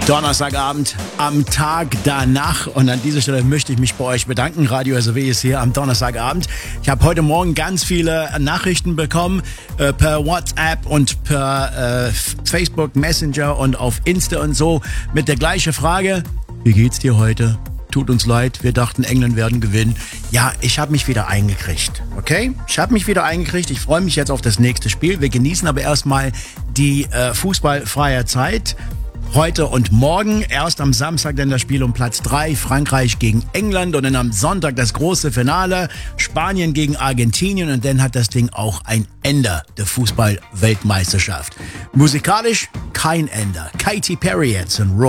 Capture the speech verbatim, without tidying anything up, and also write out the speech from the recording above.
Donnerstagabend am Tag danach. Und an dieser Stelle möchte ich mich bei euch bedanken. Radio S R W ist hier am Donnerstagabend. Ich habe heute Morgen ganz viele Nachrichten bekommen äh, per WhatsApp und per äh, Facebook Messenger und auf Insta und so mit der gleichen Frage. Wie geht's dir heute? Tut uns leid, wir dachten, England werden gewinnen. Ja, ich habe mich wieder eingekriegt, okay? Ich habe mich wieder eingekriegt. Ich freue mich jetzt auf das nächste Spiel. Wir genießen aber erstmal die äh, fußballfreie Zeit. Heute und morgen, erst am Samstag dann das Spiel um Platz drei, Frankreich gegen England und dann am Sonntag das große Finale, Spanien gegen Argentinien und dann hat das Ding auch ein Ende der Fußball-Weltmeisterschaft. Musikalisch kein Ende. Katy Perry jetzt in Raw.